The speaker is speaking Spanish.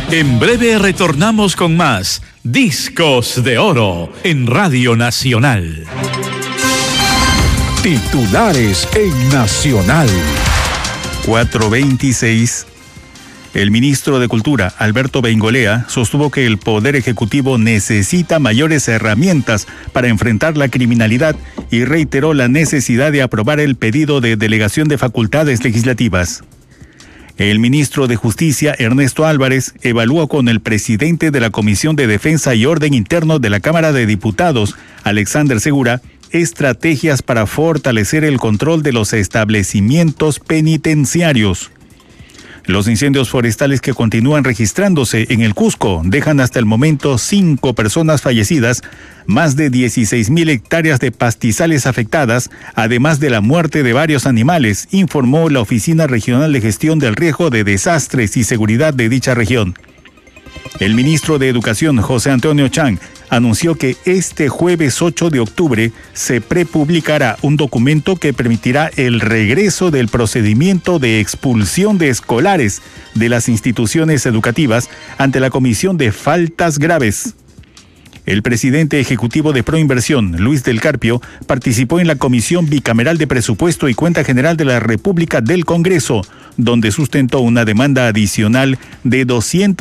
En breve retornamos con más Discos de Oro en Radio Nacional. Titulares en Nacional. 4:26. El ministro de Cultura, Alberto Beingolea, sostuvo que el Poder Ejecutivo necesita mayores herramientas para enfrentar la criminalidad y reiteró la necesidad de aprobar el pedido de delegación de facultades legislativas. El ministro de Justicia, Ernesto Álvarez, evaluó con el presidente de la Comisión de Defensa y Orden Interno de la Cámara de Diputados, Alexander Segura, estrategias para fortalecer el control de los establecimientos penitenciarios. Los incendios forestales que continúan registrándose en el Cusco dejan hasta el momento 5 personas fallecidas, más de 16,000 hectáreas de pastizales afectadas, además de la muerte de varios animales, informó la Oficina Regional de Gestión del Riesgo de Desastres y Seguridad de dicha región. El ministro de Educación, José Antonio Chang, anunció que este jueves 8 de octubre se prepublicará un documento que permitirá el regreso del procedimiento de expulsión de escolares de las instituciones educativas ante la Comisión de Faltas Graves. El presidente ejecutivo de Proinversión, Luis del Carpio, participó en la Comisión Bicameral de Presupuesto y Cuenta General de la República del Congreso, donde sustentó una demanda adicional de 200